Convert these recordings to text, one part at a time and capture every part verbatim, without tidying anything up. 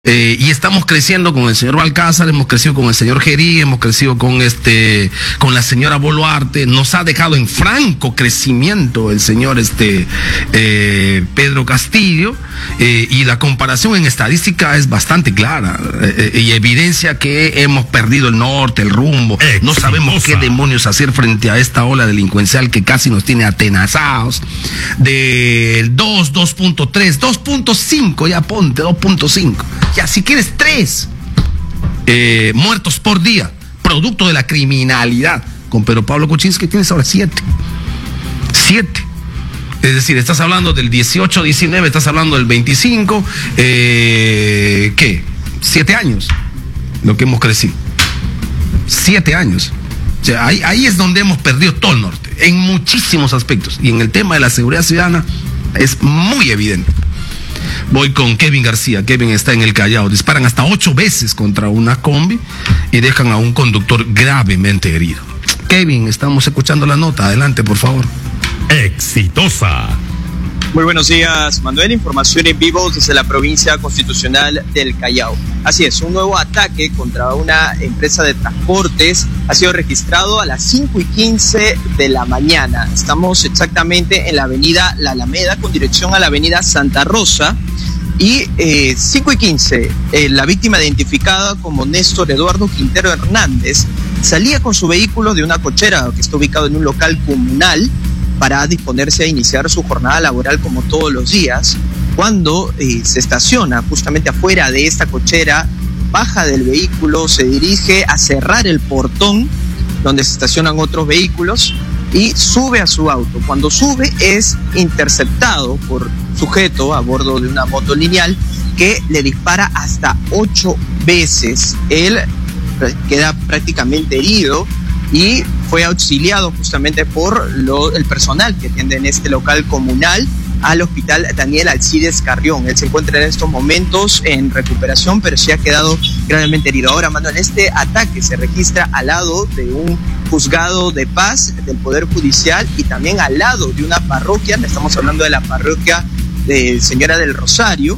Eh, y estamos creciendo con el señor Balcázar, hemos crecido con el señor Gerí, hemos crecido con este, con la señora Boluarte, nos ha dejado en franco crecimiento el señor este eh, Pedro Castillo, eh, y la comparación en estadística es bastante clara, eh, y evidencia que hemos perdido el norte, el rumbo, Exitosa. No sabemos qué demonios hacer frente a esta ola delincuencial que casi nos tiene atenazados. Del dos, dos punto tres, dos punto cinco, ya ponte, dos punto cinco. Ya, si quieres tres eh, muertos por día, producto de la criminalidad. Con Pedro Pablo Kuczynski tienes ahora siete. Siete. Es decir, estás hablando del dieciocho, diecinueve, estás hablando del veinticinco. Eh, ¿Qué? Siete años. Lo que hemos crecido. Siete años. O sea, ahí, ahí es donde hemos perdido todo el norte, en muchísimos aspectos. Y en el tema de la seguridad ciudadana es muy evidente. Voy con Kevin García. Kevin está en el Callao. Disparan hasta ocho veces contra una combi y dejan a un conductor gravemente herido. Kevin, estamos escuchando la nota. Adelante, por favor. Exitosa. Muy buenos días, Manuel. Información en vivo desde la provincia constitucional del Callao. Así es, un nuevo ataque contra una empresa de transportes ha sido registrado a las cinco y quince de la mañana. Estamos exactamente en la avenida La Alameda con dirección a la avenida Santa Rosa. Y eh, cinco y quince, eh, la víctima identificada como Néstor Eduardo Quintero Hernández salía con su vehículo de una cochera que está ubicado en un local comunal para disponerse a iniciar su jornada laboral como todos los días, cuando eh, se estaciona justamente afuera de esta cochera, baja del vehículo, se dirige a cerrar el portón donde se estacionan otros vehículos y sube a su auto. Cuando sube es interceptado por sujeto a bordo de una moto lineal que le dispara hasta ocho veces. Él queda prácticamente herido y fue auxiliado justamente por lo, el personal que atiende en este local comunal al hospital Daniel Alcides Carrión. Él se encuentra en estos momentos en recuperación, pero sí ha quedado gravemente herido. Ahora, Manuel, este ataque se registra al lado de un juzgado de paz del Poder Judicial y también al lado de una parroquia. Estamos hablando de la parroquia de Señora del Rosario,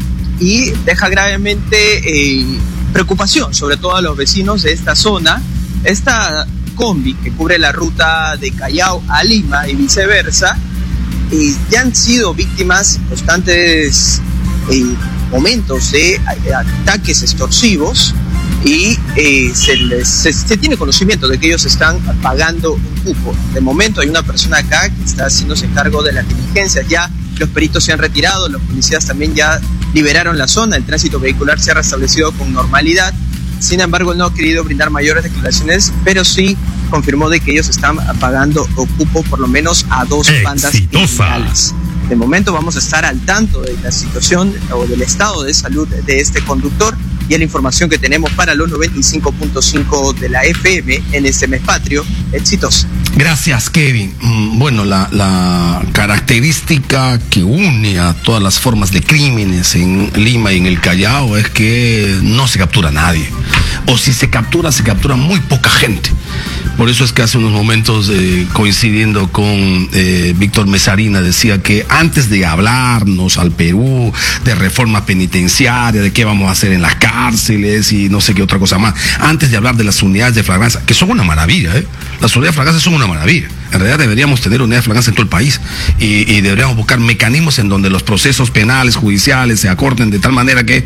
y deja gravemente eh, preocupación, sobre todo a los vecinos de esta zona. Esta combi que cubre la ruta de Callao a Lima y viceversa, eh, ya han sido víctimas constantes eh, momentos de ataques extorsivos y eh, se, les, se, se tiene conocimiento de que ellos están pagando un cupo. De momento hay una persona acá que está haciéndose cargo de las diligencias. Ya los peritos se han retirado, los policías también ya liberaron la zona, el tránsito vehicular se ha restablecido con normalidad. Sin embargo, no ha querido brindar mayores declaraciones, pero sí confirmó de que ellos están pagando cupo por lo menos a dos bandas criminales. De momento vamos a estar al tanto de la situación o del estado de salud de este conductor y a la información que tenemos para los noventa y cinco punto cinco de la F M en este mes patrio. Exitosa. Gracias, Kevin. Bueno, la, la característica que une a todas las formas de crímenes en Lima y en el Callao es que no se captura a nadie. O si se captura, se captura muy poca gente. Por eso es que hace unos momentos, eh, coincidiendo con eh, Víctor Mesarina, decía que antes de hablarnos al Perú de reforma penitenciaria, de qué vamos a hacer en las cárceles y no sé qué otra cosa más, antes de hablar de las unidades de flagrancia, que son una maravilla, ¿eh? Las unidades de flagrancia son una maravilla. En realidad deberíamos tener unidades de flagrancia en todo el país y, y deberíamos buscar mecanismos en donde los procesos penales, judiciales se acorten de tal manera que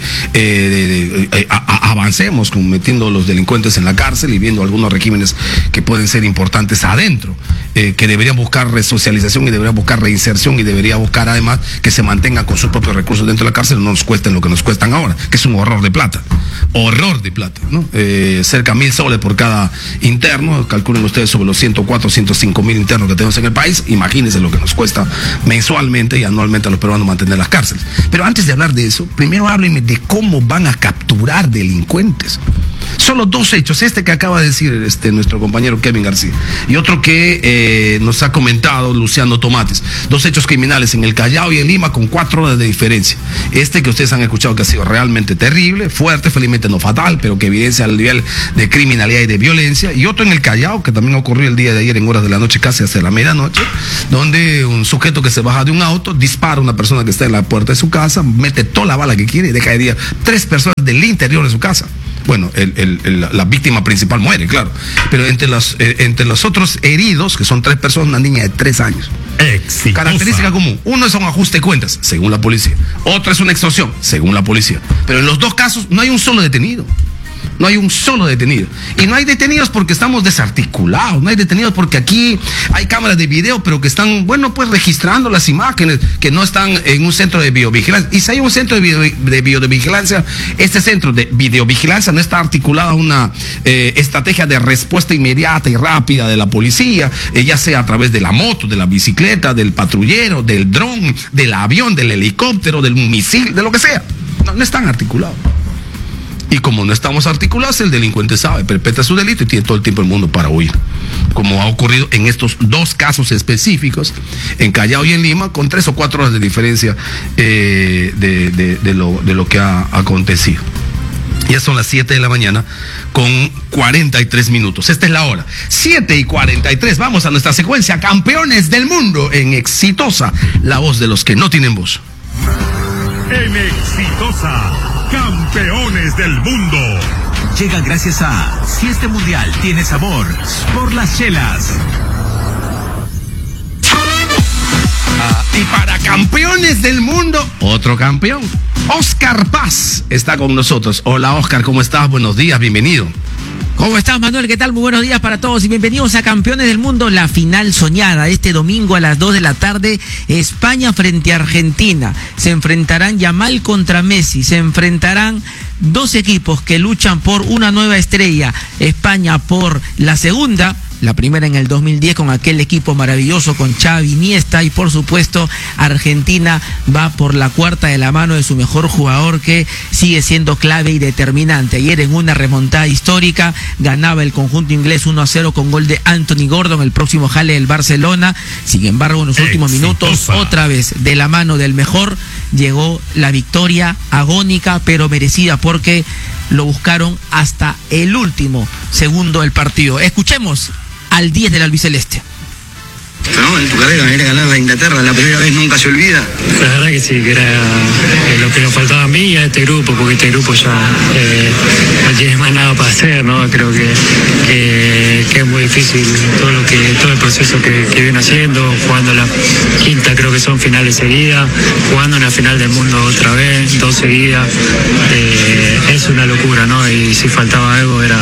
eh, eh, a, a, avancemos con metiendo a los delincuentes en la cárcel y viendo algunos regímenes que pueden ser importantes adentro, eh, que deberían buscar resocialización y deberían buscar reinserción y debería buscar además que se mantengan con sus propios recursos dentro de la cárcel, no nos cuesten lo que nos cuestan ahora, que es un horror de plata, horror de plata, ¿no? Eh, cerca de mil soles por cada interno, calculen ustedes sobre los ciento cuatro, ciento cinco mil internos que tenemos en el país, imagínense lo que nos cuesta mensualmente y anualmente a los peruanos mantener las cárceles. Pero antes de hablar de eso, primero háblenme de cómo van a capturar delincuentes. Solo dos hechos, este que acaba de decir este, nuestro compañero Kevin García, y otro que eh, nos ha comentado Luciano Tomates. Dos hechos criminales en el Callao y en Lima con cuatro horas de diferencia. Este que ustedes han escuchado que ha sido realmente terrible, fuerte, felizmente no fatal, pero que evidencia el nivel de criminalidad y de violencia. Y otro en el Callao, que también ocurrió el día de ayer en horas de la noche, casi hacia la medianoche, donde un sujeto que se baja de un auto, dispara a una persona que está en la puerta de su casa, mete toda la bala que quiere y deja de día tres personas del interior de su casa. Bueno, el, el, el, la víctima principal muere, claro. Pero entre los, eh, entre los otros heridos, que son tres personas, una niña de tres años. Exitosa. Característica común. Uno es un ajuste de cuentas, según la policía. Otro es una extorsión, según la policía. Pero en los dos casos no hay un solo detenido. No hay un solo detenido. Y no hay detenidos porque estamos desarticulados. No hay detenidos porque aquí hay cámaras de video, pero que están, bueno, pues registrando las imágenes, que no están en un centro de biovigilancia. Y si hay un centro de, video, de biovigilancia, este centro de videovigilancia no está articulada una eh, estrategia de respuesta inmediata y rápida de la policía, eh, ya sea a través de la moto, de la bicicleta, del patrullero, del dron, del avión, del helicóptero, del misil, de lo que sea. No, no están articulados. Y como no estamos articulados, el delincuente sabe, perpetra su delito y tiene todo el tiempo el mundo para huir. Como ha ocurrido en estos dos casos específicos, en Callao y en Lima, con tres o cuatro horas de diferencia eh, de, de, de, lo, de lo que ha acontecido. Ya son las siete de la mañana con cuarenta y tres minutos. Esta es la hora. siete y cuarenta y tres. Vamos a nuestra secuencia Campeones del Mundo en Exitosa, la voz de los que no tienen voz. En Exitosa, Campeones del Mundo. Llega gracias a Si este mundial tiene sabor, por las chelas. Ah, y para Campeones del Mundo, otro campeón. Oscar Paz está con nosotros. Hola Oscar, ¿cómo estás? Buenos días, bienvenido. ¿Cómo estás, Manuel? ¿Qué tal? Muy buenos días para todos y bienvenidos a Campeones del Mundo, la final soñada. Este domingo a las dos de la tarde, España frente a Argentina. Se enfrentarán Yamal contra Messi, se enfrentarán dos equipos que luchan por una nueva estrella. España por la segunda, la primera en el dos mil diez con aquel equipo maravilloso con Xavi, Iniesta, y por supuesto Argentina va por la cuarta de la mano de su mejor jugador, que sigue siendo clave y determinante. Ayer en una remontada histórica ganaba el conjunto inglés uno a cero con gol de Anthony Gordon, el próximo jale del Barcelona. Sin embargo, en los últimos Exitosa. minutos, otra vez de la mano del mejor, llegó la victoria agónica pero merecida, porque lo buscaron hasta el último segundo del partido. Escuchemos al diez del albiceleste. No, en tu carrera venir a ganar a Inglaterra la primera vez nunca se olvida. La verdad que sí, que era eh, lo que nos faltaba a mí y a este grupo, porque este grupo ya eh, no tiene más nada para hacer, ¿no? Creo que, que, que es muy difícil todo lo que todo el proceso que, que viene haciendo, jugando la quinta, creo que son finales seguidas, jugando una final del mundo otra vez, dos seguidas, eh, es una locura, ¿no? Y si faltaba algo era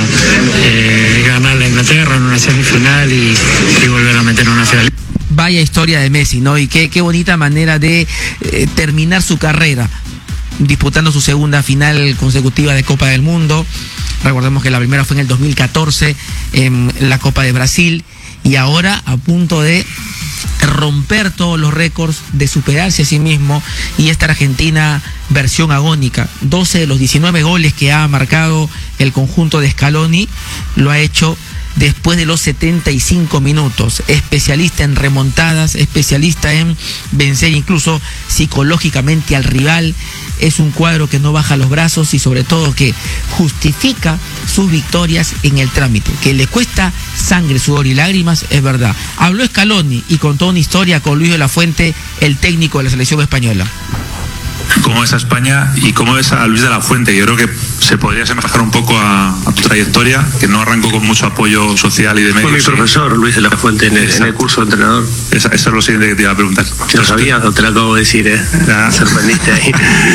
eh, ganar a Inglaterra en una semifinal y, y volver a meter en una final. Vaya historia de Messi, ¿no? Y qué, qué bonita manera de eh, terminar su carrera, disputando su segunda final consecutiva de Copa del Mundo. Recordemos que la primera fue en el dos mil catorce en la Copa de Brasil, y ahora a punto de romper todos los récords, de superarse a sí mismo, y esta Argentina versión agónica. doce de los diecinueve goles que ha marcado el conjunto de Scaloni lo ha hecho después de los setenta y cinco minutos. Especialista en remontadas, especialista en vencer incluso psicológicamente al rival. Es un cuadro que no baja los brazos y sobre todo que justifica sus victorias en el trámite. Que le cuesta sangre, sudor y lágrimas, es verdad. Habló Scaloni y contó una historia con Luis de la Fuente, el técnico de la selección española. ¿Cómo ves a España y cómo ves a Luis de la Fuente? Yo creo que se podría asemejar un poco a, a tu trayectoria, que no arrancó con mucho apoyo social y de medios. Fue mi ¿sí? profesor Luis de la Fuente en el, en el curso de entrenador. Esa, eso es lo siguiente que te iba a preguntar. ¿Lo sabías o te lo acabo de decir? Eh? Ya. Me sorprendiste ahí.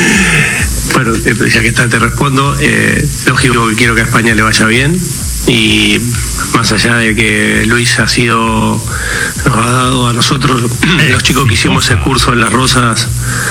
Bueno, ya que está, te respondo. Eh, lógico que quiero que a España le vaya bien. Y más allá de que Luis ha sido, nos ha dado a nosotros, los chicos que hicimos el curso en Las Rosas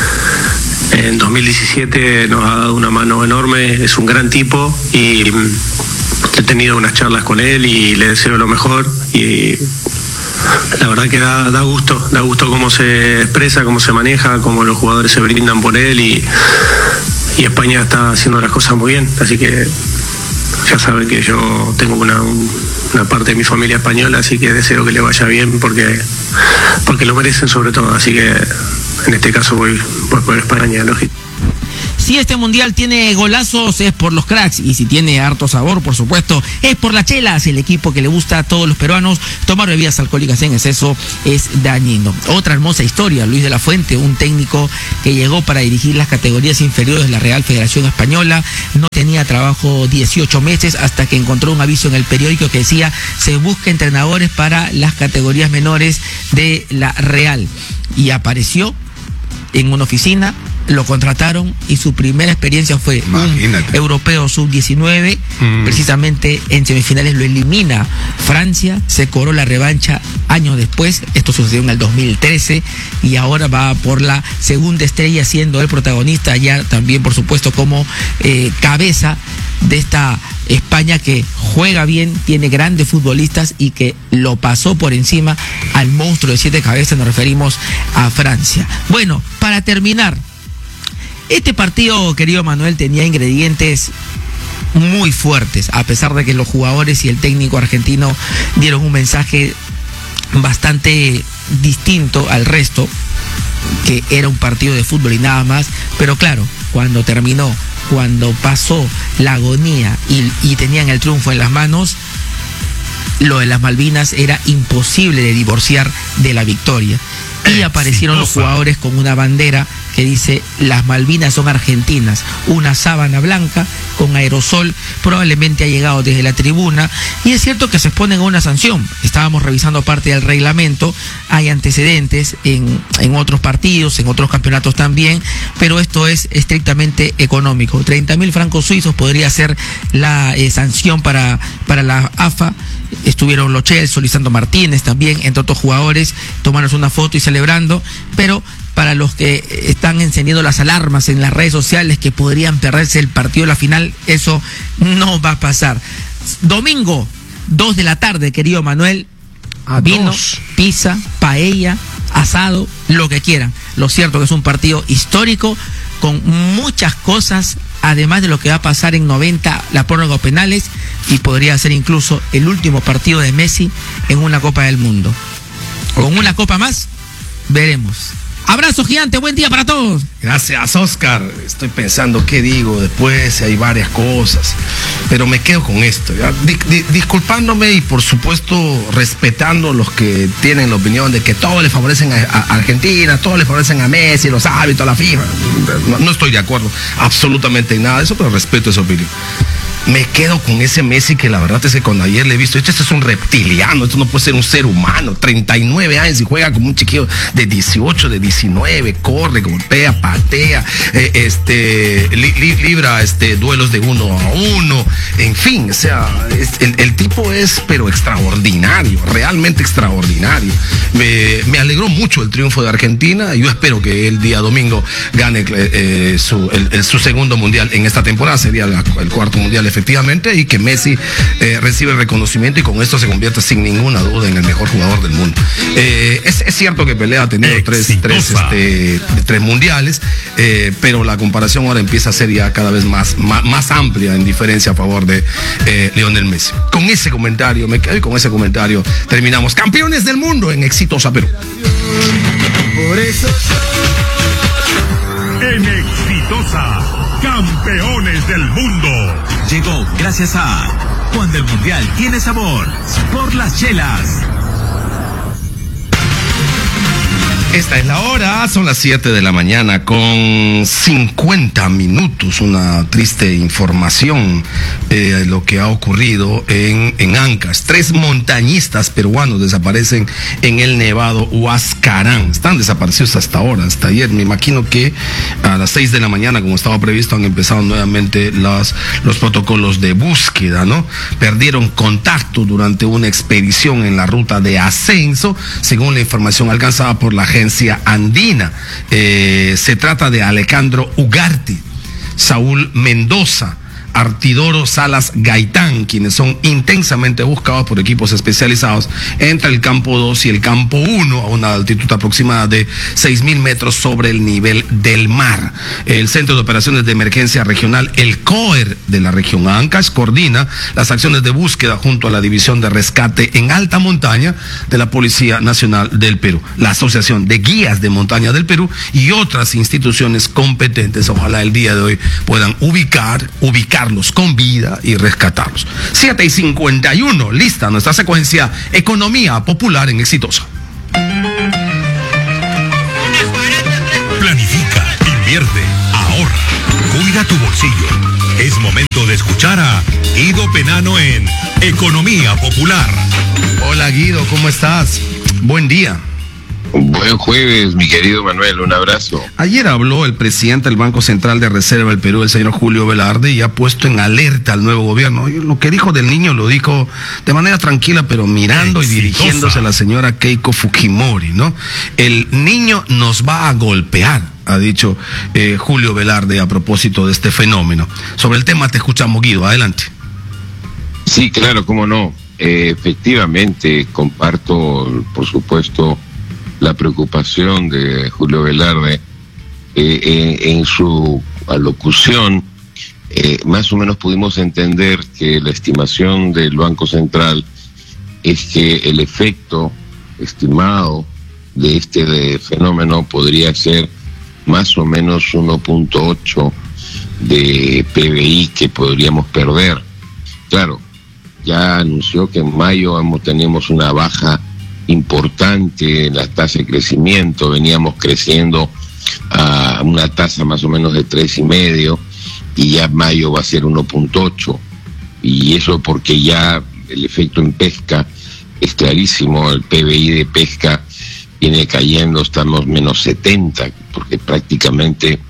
en dos mil diecisiete, nos ha dado una mano enorme. Es un gran tipo y he tenido unas charlas con él y le deseo lo mejor. Y la verdad que da, da gusto, da gusto cómo se expresa, cómo se maneja, cómo los jugadores se brindan por él, y, y España está haciendo las cosas muy bien. Así que ya saben que yo tengo una, una parte de mi familia española, así que deseo que le vaya bien porque, porque lo merecen sobre todo, así que en este caso voy, voy por España, lógico. Si este mundial tiene golazos es por los cracks, y si tiene harto sabor, por supuesto, es por las chelas, el equipo que le gusta a todos los peruanos. Tomar bebidas alcohólicas en exceso es dañino. Otra hermosa historia, Luis de la Fuente, un técnico que llegó para dirigir las categorías inferiores de la Real Federación Española, no tenía trabajo dieciocho meses hasta que encontró un aviso en el periódico que decía: se busca entrenadores para las categorías menores de la Real, y apareció en una oficina, lo contrataron y su primera experiencia fue Imagínate. un europeo sub diecinueve, mm. precisamente en semifinales lo elimina Francia, se cobró la revancha años después, esto sucedió en el dos mil trece, y ahora va por la segunda estrella, siendo el protagonista ya también, por supuesto, como eh, cabeza de esta España que juega bien, tiene grandes futbolistas y que lo pasó por encima al monstruo de siete cabezas, nos referimos a Francia. Bueno, para terminar, este partido, querido Manuel, tenía ingredientes muy fuertes, a pesar de que los jugadores y el técnico argentino dieron un mensaje bastante distinto al resto, que era un partido de fútbol y nada más. Pero claro, cuando terminó, cuando pasó la agonía y, y tenían el triunfo en las manos, lo de las Malvinas era imposible de divorciar de la victoria. Y aparecieron los jugadores con una bandera que dice: las Malvinas son argentinas, una sábana blanca con aerosol, probablemente ha llegado desde la tribuna, y es cierto que se exponen a una sanción. Estábamos revisando parte del reglamento, hay antecedentes en, en otros partidos, en otros campeonatos también, pero esto es estrictamente económico. treinta mil francos suizos podría ser la eh, sanción para, para la A F A. Estuvieron Lo Celso, Lisandro Martínez también, entre otros jugadores, tomaron una foto y celebrando, pero para los que están encendiendo las alarmas en las redes sociales que podrían perderse el partido de la final, eso no va a pasar. Domingo, dos de la tarde, querido Manuel, a vino, dos. Pizza, paella, asado, lo que quieran. Lo cierto que es un partido histórico con muchas cosas, además de lo que va a pasar en noventa, la prórroga o penales, y podría ser incluso el último partido de Messi en una Copa del Mundo. Con una copa más, veremos. Abrazo gigante, buen día para todos. Gracias, Oscar. Estoy pensando qué digo después, hay varias cosas, pero me quedo con esto, ¿ya? Di, di, disculpándome y por supuesto respetando los que tienen la opinión de que todos le favorecen a, a Argentina, todos le favorecen a Messi, los hábitos, a la FIFA. No, no estoy de acuerdo absolutamente en nada de eso, pero respeto esa opinión. Me quedo con ese Messi que la verdad es que cuando ayer le he visto, este es un reptiliano, esto no puede ser un ser humano, treinta y nueve años y juega como un chiquillo de dieciocho, de diecinueve, corre, golpea, patea, eh, este, li, li, libra este, duelos de uno a uno, en fin, o sea, es, el, el tipo es pero extraordinario, realmente extraordinario. Me, me alegró mucho el triunfo de Argentina, yo espero que el día domingo gane eh, su, el, el, su segundo mundial en esta temporada, sería la, el cuarto mundial efectivamente, y que Messi eh, recibe el reconocimiento y con esto se convierte sin ninguna duda en el mejor jugador del mundo. Eh, es, es cierto que Pelé ha tenido tres, tres, este, tres mundiales, eh, pero la comparación ahora empieza a ser ya cada vez más, más, más amplia en diferencia a favor de eh, Lionel Messi. Con ese comentario, me quedo y con ese comentario terminamos. Campeones del mundo en Exitosa Perú. Por eso en Exitosa, campeones del mundo. Llegó gracias a Cuando el Mundial tiene sabor, por las chelas. Esta es la hora, son las siete de la mañana con cincuenta minutos. Una triste información, eh, lo que ha ocurrido en, en Ancash. Tres montañistas peruanos desaparecen en el nevado Huascarán. Están desaparecidos hasta ahora, hasta ayer. Me imagino que a las seis de la mañana, como estaba previsto, han empezado nuevamente las, los protocolos de búsqueda, ¿no? Perdieron contacto durante una expedición en la ruta de ascenso, según la información alcanzada por la agencia andina. Eh, se trata de Alejandro Ugarte, Saúl Mendoza, Artidoro Salas Gaitán, quienes son intensamente buscados por equipos especializados entre el campo dos y el campo uno, a una altitud aproximada de seis mil metros sobre el nivel del mar. El Centro de Operaciones de Emergencia Regional, el C O E R de la región Ancash, coordina las acciones de búsqueda junto a la División de Rescate en Alta Montaña de la Policía Nacional del Perú, la Asociación de Guías de Montaña del Perú y otras instituciones competentes. Ojalá el día de hoy puedan ubicar, ubicarlos con vida y rescatarlos. siete y cincuenta y uno, lista nuestra secuencia Economía Popular en Exitosa. Planifica, invierte, ahorra, cuida tu bolsillo. Es momento de escuchar a Guido Penano en Economía Popular. Hola Guido, ¿cómo estás? Buen día. Buen jueves, mi querido Manuel, un abrazo. Ayer habló el presidente del Banco Central de Reserva del Perú, el señor Julio Velarde, y ha puesto en alerta al nuevo gobierno. Lo que dijo del niño lo dijo de manera tranquila, pero mirando Exitosa. Y dirigiéndose a la señora Keiko Fujimori, ¿no? El niño nos va a golpear, ha dicho eh, Julio Velarde a propósito de este fenómeno. Sobre el tema te escuchamos, Guido, adelante. Sí, claro, cómo no. Eh, efectivamente, comparto, por supuesto, la preocupación de Julio Velarde. Eh, en, en su alocución, eh, más o menos pudimos entender que la estimación del Banco Central es que el efecto estimado de este de fenómeno podría ser más o menos uno punto ocho de P B I que podríamos perder. Claro, ya anunció que en mayo tenemos una baja importante en la tasa de crecimiento, veníamos creciendo a una tasa más o menos de tres y medio y ya mayo va a ser uno punto ocho, y eso porque ya el efecto en pesca es clarísimo. El P B I de pesca viene cayendo, estamos menos setenta, porque prácticamente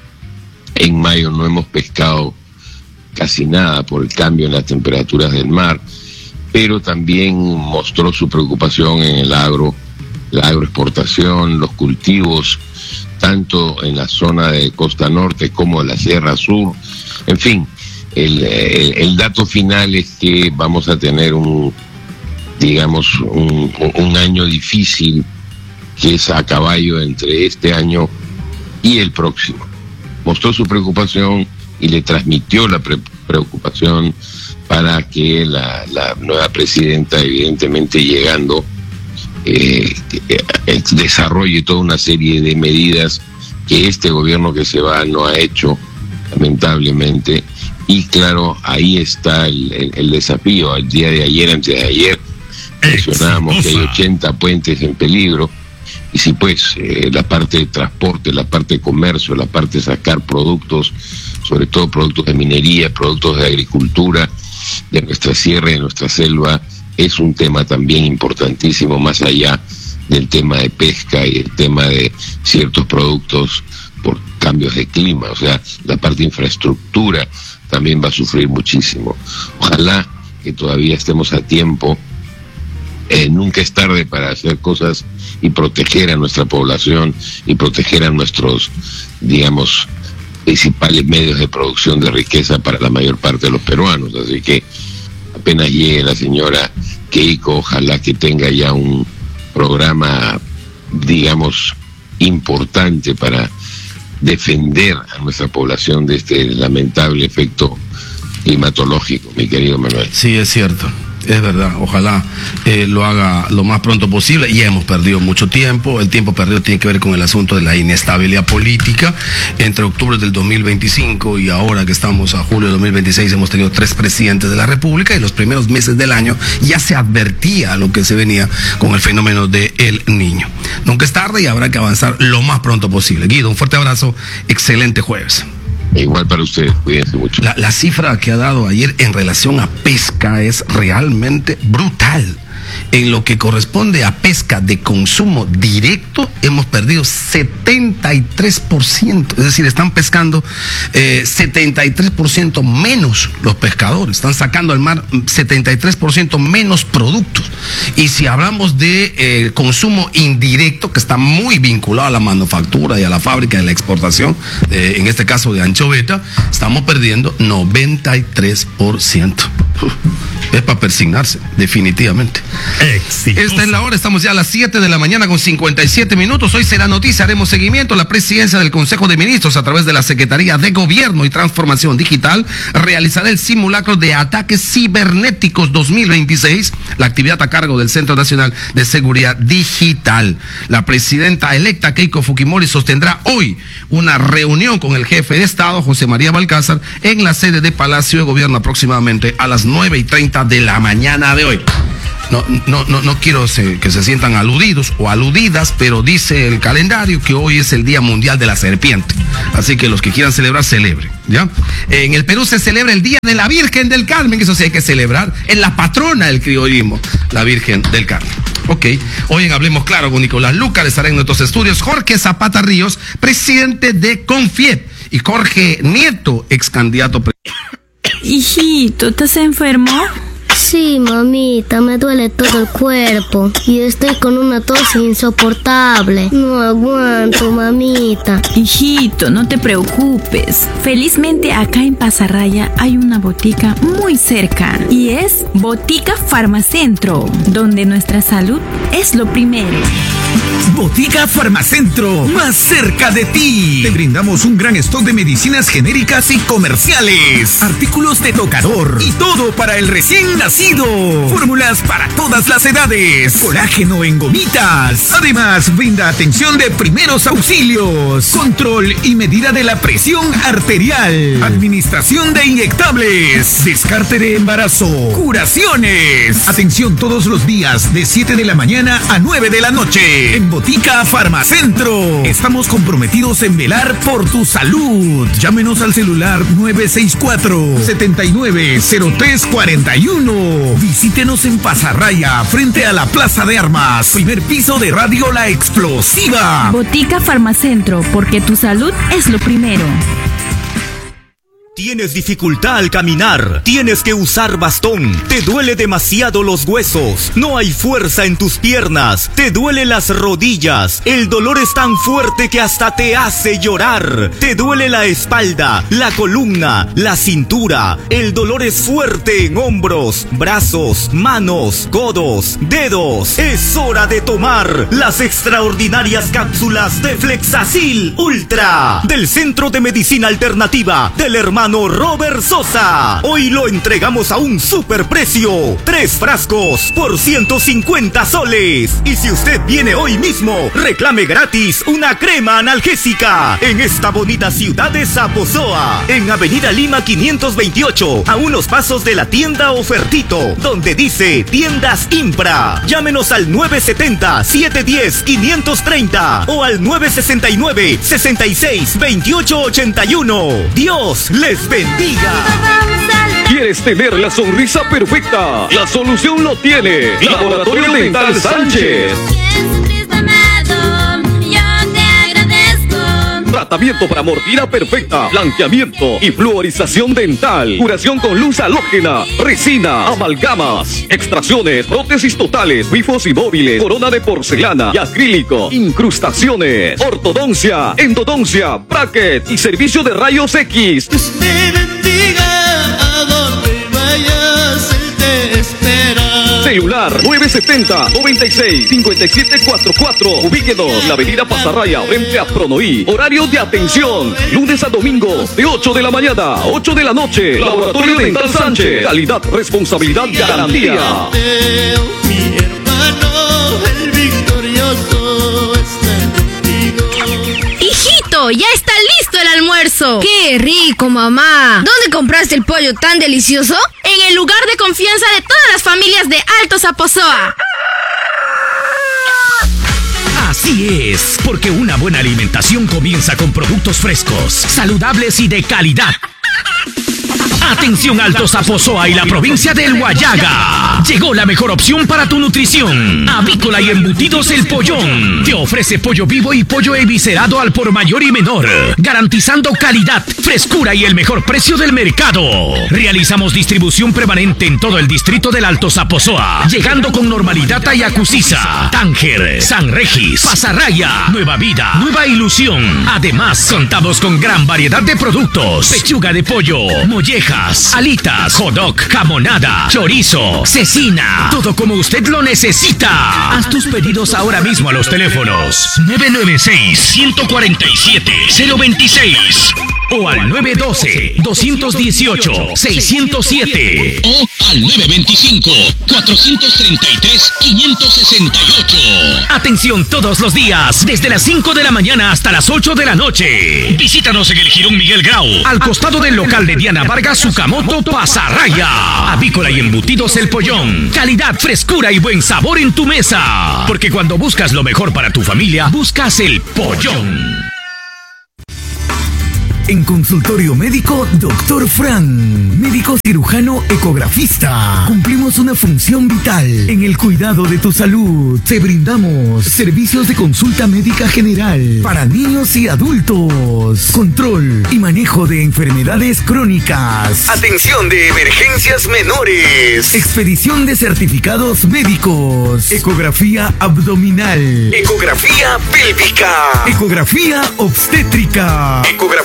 en mayo no hemos pescado casi nada por el cambio en las temperaturas del mar. Pero también mostró su preocupación en el agro, la agroexportación, los cultivos, tanto en la zona de Costa Norte como en la Sierra Sur. En fin, el, el, el dato final es que vamos a tener un, digamos, un, un año difícil, que es a caballo entre este año y el próximo. Mostró su preocupación y le transmitió la pre- preocupación para que la, la nueva presidenta, evidentemente llegando, eh, eh, desarrolle toda una serie de medidas que este gobierno que se va no ha hecho, lamentablemente. Y claro, ahí está el, el, el desafío. El día de ayer, antes de ayer, mencionábamos que hay ochenta puentes en peligro. Y si pues eh, la parte de transporte, la parte de comercio, la parte de sacar productos, sobre todo productos de minería, productos de agricultura, de nuestra sierra y de nuestra selva, es un tema también importantísimo, más allá del tema de pesca y el tema de ciertos productos por cambios de clima. O sea, la parte de infraestructura también va a sufrir muchísimo. Ojalá que todavía estemos a tiempo. Eh, nunca es tarde para hacer cosas y proteger a nuestra población y proteger a nuestros, digamos, principales medios de producción de riqueza para la mayor parte de los peruanos. Así que apenas llegue la señora Keiko, ojalá que tenga ya un programa, digamos, importante para defender a nuestra población de este lamentable efecto climatológico, mi querido Manuel. Sí, es cierto. Es verdad, ojalá eh, lo haga lo más pronto posible. Ya hemos perdido mucho tiempo. El tiempo perdido tiene que ver con el asunto de la inestabilidad política. Entre octubre del dos mil veinticinco y ahora que estamos a julio de dos mil veintiséis hemos tenido tres presidentes de la República, y los primeros meses del año ya se advertía lo que se venía con el fenómeno de El Niño. Nunca es tarde y habrá que avanzar lo más pronto posible. Guido, un fuerte abrazo, excelente jueves. Igual para ustedes, cuídense mucho. La, la cifra que ha dado ayer en relación a pesca es realmente brutal. en lo que corresponde a pesca de consumo directo, hemos perdido setenta y tres por ciento. Es decir, están pescando eh, setenta y tres por ciento menos los pescadores. Están sacando al mar setenta y tres por ciento menos productos. Y si hablamos de eh, consumo indirecto, que está muy vinculado a la manufactura y a la fábrica de la exportación, eh, en este caso de anchoveta, estamos perdiendo noventa y tres por ciento. Uf, es para persignarse, definitivamente. Exitoso. Esta es la hora, estamos ya a las siete de la mañana con cincuenta y siete minutos. Hoy será noticia, haremos seguimiento. La presidencia del Consejo de Ministros, a través de la Secretaría de Gobierno y Transformación Digital, realizará el simulacro de ataques cibernéticos dos mil veintiséis, la actividad a cargo del Centro Nacional de Seguridad Digital. La presidenta electa Keiko Fujimori sostendrá hoy una reunión con el jefe de Estado, José María Balcázar, en la sede de Palacio de Gobierno aproximadamente a las nueve y treinta de la mañana de hoy. No, no, no, no quiero se, que se sientan aludidos o aludidas, pero dice el calendario que hoy es el Día Mundial de la Serpiente. Así que los que quieran celebrar, celebren, ¿ya? En el Perú se celebra el Día de la Virgen del Carmen, eso sí hay que celebrar. Es la patrona del criollismo, la Virgen del Carmen. Ok, hoy en Hablemos Claro con Nicolás Lucar estará en nuestros estudios Jorge Zapata Ríos, presidente de CONFIEP, y Jorge Nieto, ex candidato presidencial. Hijito, ¿estás enfermo? Sí, mamita, me duele todo el cuerpo y estoy con una tos insoportable. No aguanto, mamita. Hijito, no te preocupes. Felizmente acá en Pasarraya hay una botica muy cerca y es Botica Farmacentro, donde nuestra salud es lo primero. Botica Farmacentro, más cerca de ti. Te brindamos un gran stock de medicinas genéricas y comerciales, artículos de tocador y todo para el recién nacido. Fórmulas para todas las edades, colágeno en gomitas. Además, brinda atención de primeros auxilios, control y medida de la presión arterial, administración de inyectables, descarte de embarazo, curaciones. Atención todos los días de siete de la mañana a nueve de la noche. En Botica Farmacentro estamos comprometidos en velar por tu salud. Llámenos al celular nueve seis cuatro, siete nueve cero tres cuatro uno. Visítenos en Pasarraya, frente a la Plaza de Armas, primer piso de Radio La Explosiva. Botica Farmacentro, porque tu salud es lo primero. Tienes dificultad al caminar, tienes que usar bastón, te duele demasiado los huesos, no hay fuerza en tus piernas, te duelen las rodillas, el dolor es tan fuerte que hasta te hace llorar, te duele la espalda, la columna, la cintura, el dolor es fuerte en hombros, brazos, manos, codos, dedos. Es hora de tomar las extraordinarias cápsulas de Flexacil Ultra del Centro de Medicina Alternativa del hermano Robert Sosa. Hoy lo entregamos a un superprecio. Tres frascos por ciento cincuenta soles. Y si usted viene hoy mismo, reclame gratis una crema analgésica en esta bonita ciudad de Zaposoa, en Avenida Lima quinientos veintiocho, a unos pasos de la tienda Ofertito, donde dice Tiendas Impra. Llámenos al nueve siete cero, siete uno cero, cinco tres cero o al nueve seis nueve, seis seis, dos ocho ocho uno. Dios les bendiga. ¿Quieres tener la sonrisa perfecta? La solución lo tiene Laboratorio Dental Sánchez. Tratamiento para mordida perfecta, blanqueamiento y fluorización dental, curación con luz halógena, resina, amalgamas, extracciones, prótesis totales, bifos y móviles, corona de porcelana y acrílico, incrustaciones, ortodoncia, endodoncia, bracket y servicio de rayos X. Dios te bendiga, a donde vayas, Él te espera. Celular nueve siete cero, noventa y seis, cincuenta y siete cuarenta y cuatro. Ubíquenos en la avenida Pasarraya, frente a Pronoí. Horario de atención, lunes a domingo, de ocho de la mañana a ocho de la noche. Laboratorio Dental Sánchez. Calidad, responsabilidad, garantía. Mi hermano, el victorioso está contigo. ¡Hijito! ¡Ya está listo el almuerzo! ¡Qué rico, mamá! ¿Dónde compraste el pollo tan delicioso? En el lugar de confianza de todas las familias de Alto Zaposoa. Así es, porque una buena alimentación comienza con productos frescos, saludables y de calidad. Atención Altos Aposoa y la provincia del Huallaga. Llegó la mejor opción para tu nutrición. Avícola y Embutidos El Pollón. Te ofrece pollo vivo y pollo eviscerado al por mayor y menor, garantizando calidad, frescura y el mejor precio del mercado. Realizamos distribución permanente en todo el distrito del Altos Aposoa, llegando con normalidad a Yacusiza, Tánger, San Regis, Pasarraya, Nueva Vida, Nueva Ilusión. Además, contamos con gran variedad de productos: pechuga de pollo, mollejas, alitas, hot dog, jamonada, chorizo, cecina, todo como usted lo necesita. Haz tus pedidos ahora mismo a los teléfonos nueve nueve seis, uno cuatro siete, cero dos seis o al nueve uno dos, dos uno ocho, seis cero siete o al nueve dos cinco, cuatro tres tres, cinco seis ocho. Atención todos los días, desde las cinco de la mañana hasta las ocho de la noche. Visítanos en el Jirón Miguel Grau, al costado del local de Diana Vargas Sukamoto, Pasarraya. Avícola y Embutidos El Pollón. Calidad, frescura y buen sabor en tu mesa. Porque cuando buscas lo mejor para tu familia, buscas El Pollón. En consultorio médico, doctor Fran, médico cirujano ecografista. Cumplimos una función vital en el cuidado de tu salud. Te brindamos servicios de consulta médica general para niños y adultos, control y manejo de enfermedades crónicas, atención de emergencias menores, expedición de certificados médicos, ecografía abdominal, ecografía pélvica, ecografía obstétrica, ecografía